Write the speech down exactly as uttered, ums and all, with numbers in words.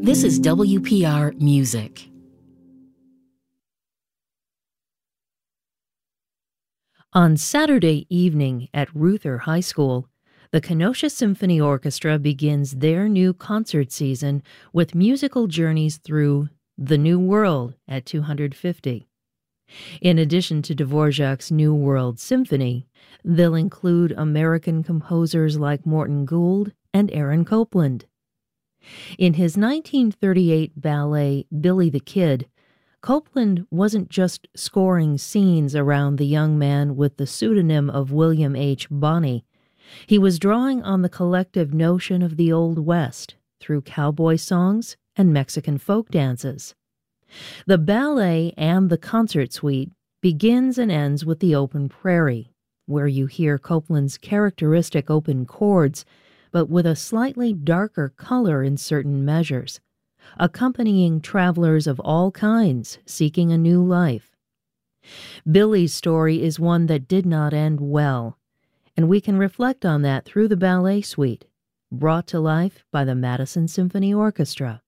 This is W P R Music. On Saturday evening at Ruther High School, the Kenosha Symphony Orchestra begins their new concert season with musical journeys through The New World at two hundred fifty. In addition to Dvorak's New World Symphony, they'll include American composers like Morton Gould and Aaron Copland. In his nineteen thirty-eight ballet Billy the Kid, Copland wasn't just scoring scenes around the young man with the pseudonym of William H. Bonney. He was drawing on the collective notion of the Old West through cowboy songs and Mexican folk dances. The ballet and the concert suite begins and ends with the open prairie, where you hear Copland's characteristic open chords, but with a slightly darker color in certain measures, accompanying travelers of all kinds seeking a new life. Billy's story is one that did not end well, and we can reflect on that through the ballet suite, brought to life by the Madison Symphony Orchestra.